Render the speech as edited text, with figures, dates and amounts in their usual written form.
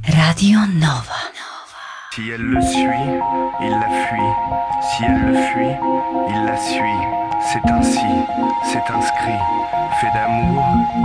Radio Nova. Si elle le suit, il la fuit. Si elle le fuit, il la suit. C'est ainsi, c'est inscrit. Fait d'amour,